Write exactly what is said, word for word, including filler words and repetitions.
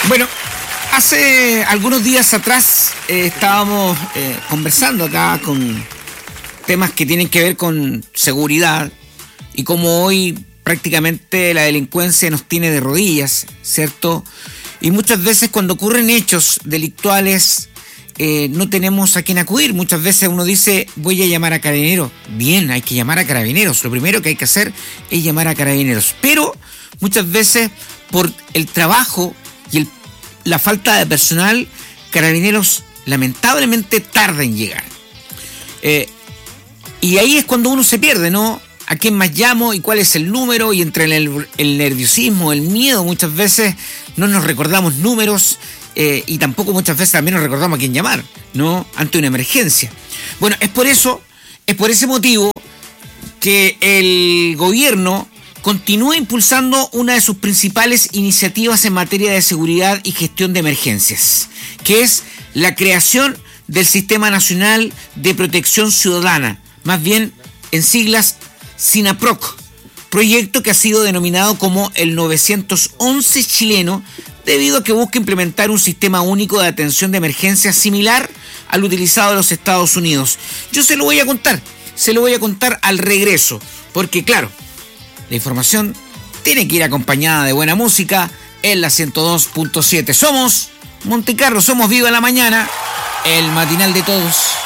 Bueno, hace algunos días atrás eh, estábamos eh, conversando acá con temas que tienen que ver con seguridad y como hoy prácticamente la delincuencia nos tiene de rodillas, ¿cierto? Y muchas veces cuando ocurren hechos delictuales eh, no tenemos a quién acudir. Muchas veces uno dice, voy a llamar a Carabineros. Bien, hay que llamar a Carabineros. Lo primero que hay que hacer es llamar a Carabineros. Pero muchas veces por el trabajo y el, la falta de personal, Carabineros lamentablemente tarda en llegar. Eh, y ahí es cuando uno se pierde, ¿no? ¿A quién más llamo y cuál es el número? Y entre el, el nerviosismo, el miedo, muchas veces no nos recordamos números eh, y tampoco muchas veces también nos recordamos a quién llamar, ¿no? Ante una emergencia. Bueno, es por eso, es por ese motivo que el gobierno continúa impulsando una de sus principales iniciativas en materia de seguridad y gestión de emergencias, que es la creación del Sistema Nacional de Protección Ciudadana, más bien en siglas SINAPROC, proyecto que ha sido denominado como el novecientos once chileno debido a que busca implementar un sistema único de atención de emergencias similar al utilizado en los Estados Unidos. Yo se lo voy a contar, se lo voy a contar al regreso, porque claro, la información tiene que ir acompañada de buena música en la ciento dos punto siete. Somos Montecarlo, somos Viva la Mañana, el matinal de todos.